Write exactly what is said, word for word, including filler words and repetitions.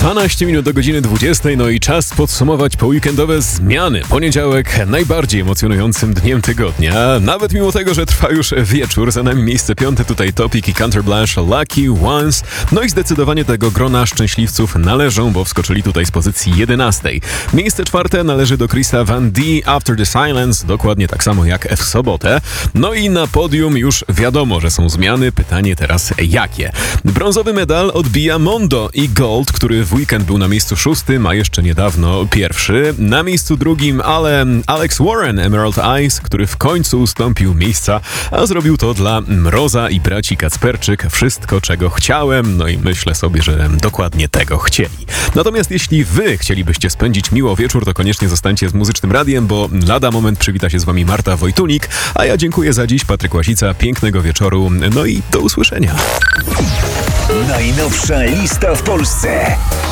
dwanaście minut do godziny dwudziestej, no i czas podsumować poweekendowe zmiany. Poniedziałek najbardziej emocjonującym dniem tygodnia. Nawet mimo tego, że trwa już wieczór, za nami miejsce piąte, tutaj Topic i Counterblanche Lucky Ones. No i zdecydowanie tego grona szczęśliwców należą, bo wskoczyli tutaj z pozycji jedenastej. Miejsce czwarte należy do Chrisa Van D, After the Silence, dokładnie tak samo jak w sobotę. No i na podium już wiadomo, że są zmiany. Pytanie teraz jakie? Brązowy medal odbija Mondo i Gold, który w weekend był na miejscu szóstym, a jeszcze niedawno pierwszy. Na miejscu drugim ale Alex Warren, Emerald Eyes, który w końcu ustąpił miejsca, a zrobił to dla Mroza i braci Kacperczyk. Wszystko, czego chciałem, no i myślę sobie, że dokładnie tego chcieli. Natomiast jeśli wy chcielibyście spędzić miło wieczór, to koniecznie zostańcie z Muzycznym Radiem, bo lada moment przywita się z wami Marta Wojtunik, a ja dziękuję za dziś, Patryk Łasica. Pięknego wieczoru, no i do usłyszenia. Najnowsza lista w Polsce.